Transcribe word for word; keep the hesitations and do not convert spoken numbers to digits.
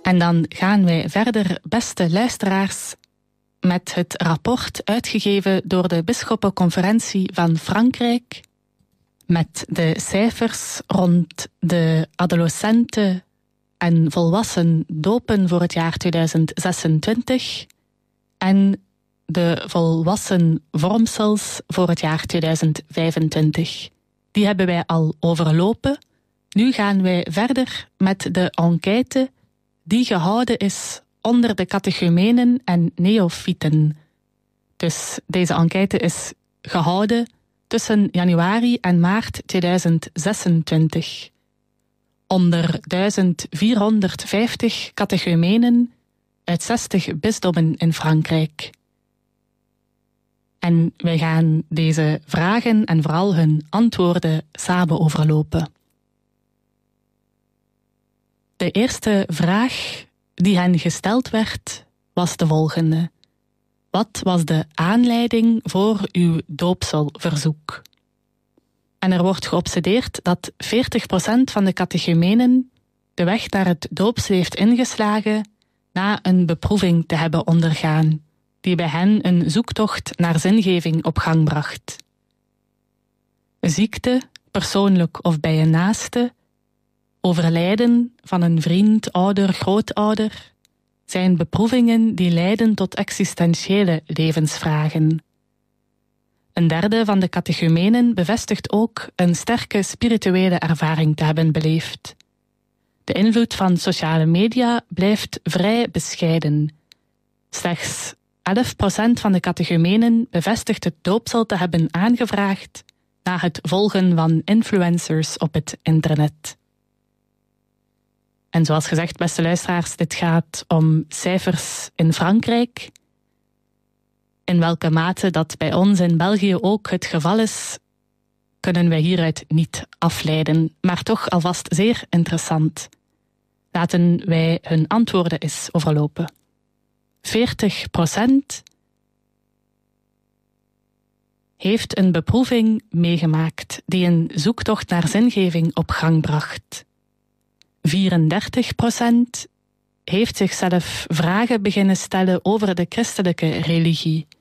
En dan gaan wij verder, beste luisteraars, met het rapport uitgegeven door de Bisschoppenconferentie van Frankrijk, met de cijfers rond de adolescenten en volwassen dopen voor het jaar tweeduizend zesentwintig en de volwassen vormsels voor het jaar tweeduizend vijfentwintig. Die hebben wij al overlopen. Nu gaan wij verder met de enquête die gehouden is onder de catechumenen en neofieten. Dus deze enquête is gehouden tussen januari en maart tweeduizend zesentwintig. Onder duizend vierhonderdvijftig catechumenen uit zestig bisdommen in Frankrijk. En wij gaan deze vragen en vooral hun antwoorden samen overlopen. De eerste vraag die hen gesteld werd, was de volgende. Wat was de aanleiding voor uw doopselverzoek? En er wordt geobsedeerd dat veertig procent van de catechumenen de weg naar het doopsel heeft ingeslagen na een beproeving te hebben ondergaan, die bij hen een zoektocht naar zingeving op gang bracht. Ziekte, persoonlijk of bij een naaste, overlijden van een vriend, ouder, grootouder, zijn beproevingen die leiden tot existentiële levensvragen. Een derde van de catechumenen bevestigt ook een sterke spirituele ervaring te hebben beleefd. De invloed van sociale media blijft vrij bescheiden. Slechts elf procent van de catechumenen bevestigt het doopsel te hebben aangevraagd na het volgen van influencers op het internet. En zoals gezegd, beste luisteraars, dit gaat om cijfers in Frankrijk. In welke mate dat bij ons in België ook het geval is, kunnen wij hieruit niet afleiden, maar toch alvast zeer interessant. Laten wij hun antwoorden eens overlopen. veertig procent heeft een beproeving meegemaakt die een zoektocht naar zingeving op gang bracht. vierendertig procent heeft zichzelf vragen beginnen stellen over de christelijke religie.